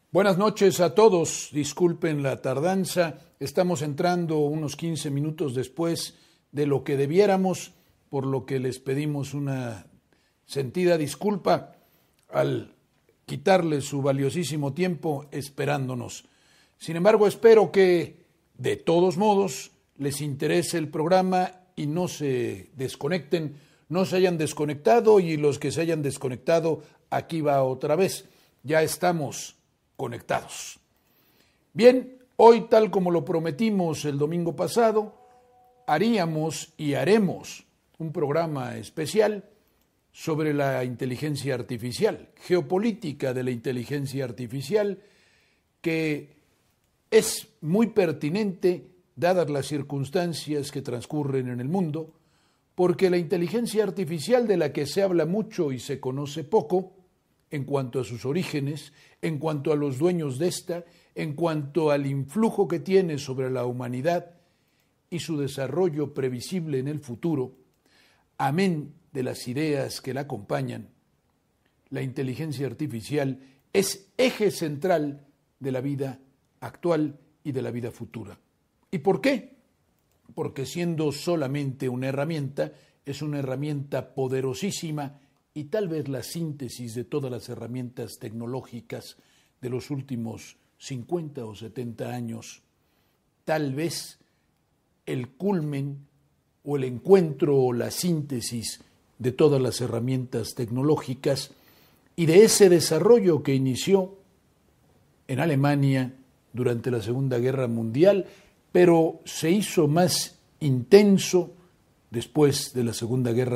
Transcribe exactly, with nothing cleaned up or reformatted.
Buenas noches a todos, disculpen la tardanza, estamos entrando unos quince minutos después de lo que debiéramos, por lo que les pedimos una sentida disculpa al quitarles su valiosísimo tiempo esperándonos. Sin embargo, espero que de todos modos les interese el programa y no se desconecten, no se hayan desconectado, y los que se hayan desconectado, aquí va otra vez, ya estamos conectados. Bien, hoy, tal como lo prometimos el domingo pasado, haríamos y haremos un programa especial sobre la inteligencia artificial, geopolítica de la inteligencia artificial, que es muy pertinente dadas las circunstancias que transcurren en el mundo, porque la inteligencia artificial, de la que se habla mucho y se conoce poco, en cuanto a sus orígenes, en cuanto a los dueños de esta, en cuanto al influjo que tiene sobre la humanidad y su desarrollo previsible en el futuro, amén de las ideas que la acompañan, la inteligencia artificial es eje central de la vida actual y de la vida futura. ¿Y por qué? Porque siendo solamente una herramienta, es una herramienta poderosísima y tal vez la síntesis de todas las herramientas tecnológicas de los últimos cincuenta o setenta años, tal vez el culmen o el encuentro o la síntesis de todas las herramientas tecnológicas y de ese desarrollo que inició en Alemania durante la Segunda Guerra Mundial, pero se hizo más intenso después de la Segunda Guerra